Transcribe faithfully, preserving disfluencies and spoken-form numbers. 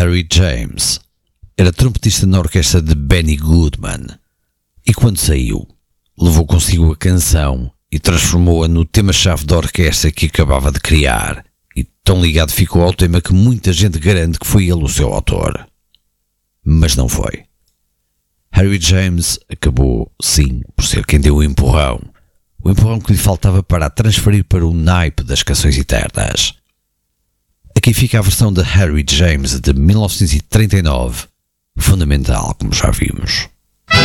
Harry James era trompetista na orquestra de Benny Goodman e quando saiu, levou consigo a canção e transformou-a no tema-chave da orquestra que acabava de criar, e tão ligado ficou ao tema que muita gente garante que foi ele o seu autor. Mas não foi. Harry James acabou, sim, por ser quem deu o empurrão, o empurrão que lhe faltava para a transferir para o naipe das canções eternas. Aqui fica a versão de Harry James de mil novecentos e trinta e nove, fundamental, como já vimos.